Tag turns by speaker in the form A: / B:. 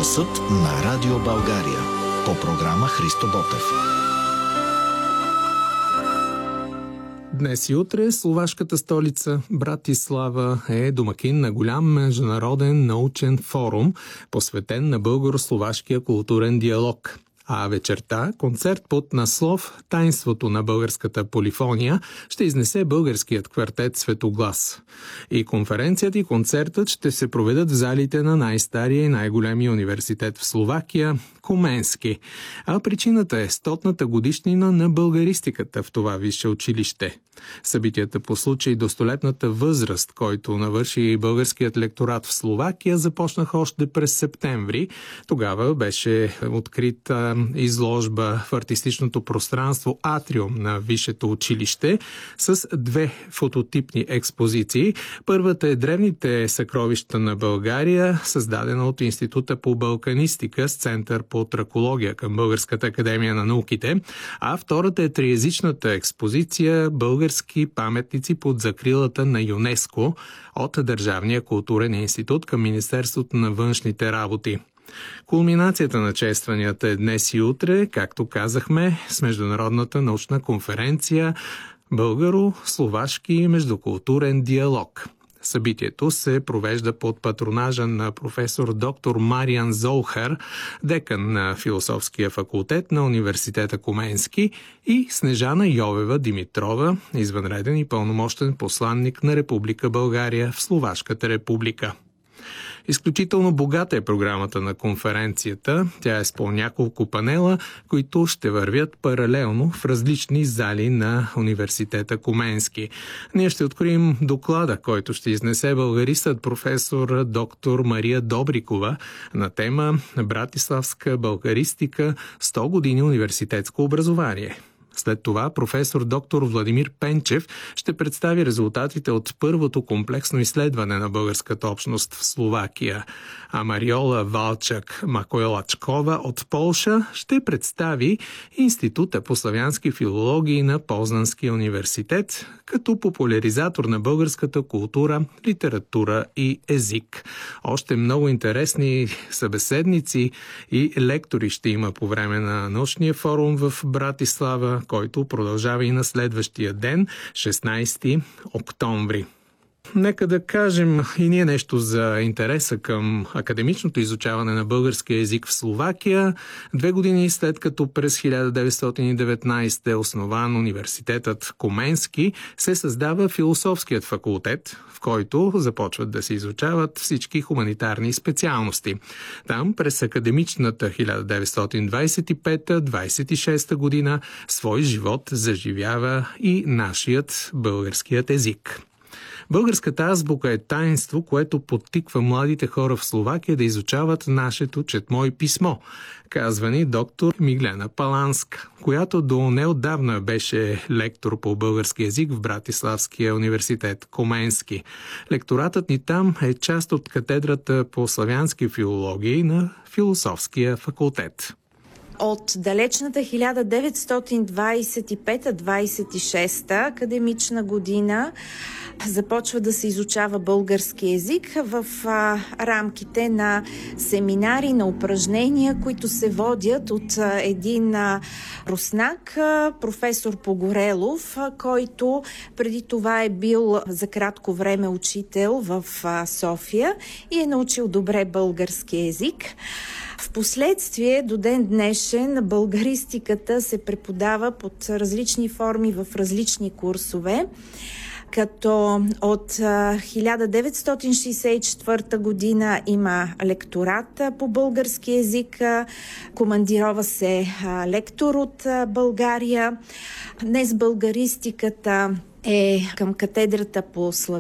A: Часът на Радио България. По програма Христо Ботев.
B: Днес и утре словашката столица Братислава е домакин на голям международен научен форум, посветен на българо-словашкия културен диалог. А вечерта концерт под наслов «Таинството на българската полифония» ще изнесе българският квартет Светоглас. И конференцията и концертът ще се проведат в залите на най-стария и най-големия университет в Словакия – Коменски. А причината е 100-ната годишнина на българистиката в това висше училище. Събитията по случай до 100-летната възраст, който навърши българският лекторат в Словакия, започнаха още през септември. Тогава беше открита изложба в артистичното пространство Атриум на висшето училище с две фототипни експозиции. Първата е древните съкровища на България, създадена от Института по балканистика с център по тракология към Българската академия на науките, а втората е триезичната експозиция «Български паметници под закрилата на ЮНЕСКО» от Държавния културен институт към Министерството на външните работи. Кулминацията на честванията е днес и утре, както казахме, с международната научна конференция «Българо-словашки междукултурен диалог». Събитието се провежда под патронажа на професор доктор Мариан Золхар, декан на Философския факултет на Университета Коменски, и Снежана Йовева Димитрова, извънреден и пълномощен посланник на Република България в Словашката република. Изключително богата е програмата на конференцията. Тя е с по няколко панела, които ще вървят паралелно в различни зали на Университета Коменски. Ние ще откроим доклада, който ще изнесе българистът професор доктор Мария Добрикова на тема «Братиславска българистика. 100 години университетско образование». След това професор доктор Владимир Пенчев ще представи резултатите от първото комплексно изследване на българската общност в Словакия. А Мариола Валчак-Макойлачкова от Полша ще представи Института по славянски филологии на Познанския университет като популяризатор на българската култура, литература и език. Още много интересни събеседници и лектори ще има по време на научния форум в Братислава, който продължава и на следващия ден, 16 октомври. Нека да кажем и ние нещо за интереса към академичното изучаване на българския език в Словакия. 2 години след като през 1919 е основан университетът Коменски, се създава философският факултет, в който започват да се изучават всички хуманитарни специалности. Там през академичната 1925-26 година свой живот заживява и нашият българският език. Българската азбука е таинство, което подтиква младите хора в Словакия да изучават нашето четмо и писмо, казва ни доктор Миглена Паланска, която до неотдавна беше лектор по български език в Братиславския университет Коменски. Лекторатът ни там е част от катедрата по славянски филологии на Философския факултет.
C: От далечната 1925-26 академична година започва да се изучава български език в рамките на семинари, на упражнения, които се водят от един руснак, професор Погорелов, който преди това е бил за кратко време учител в София и е научил добре български език. Впоследствие до ден днешен българистиката се преподава под различни форми в различни курсове, като от 1964 година има лекторат по български език, командирова се лектор от България. Днес българистиката е към катедрата по славянски